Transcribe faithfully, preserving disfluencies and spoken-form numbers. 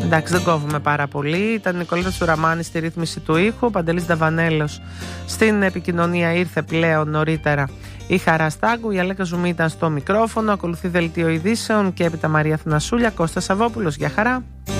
Εντάξει, δεν κόβουμε πάρα πολύ. Ήταν η Νικολέτα Τσουραμάνη στη ρύθμιση του ήχου. Ο Παντελής Νταβανέλος στην επικοινωνία ήρθε πλέον νωρίτερα. Η Χαρά Στάγκου, η Αλέκα Ζουμή ήταν στο μικρόφωνο. Ακολουθεί δελτίο ειδήσεων και έπειτα Μαρία Θανασούλια. Κώστας Σαββόπουλος, για χαρά.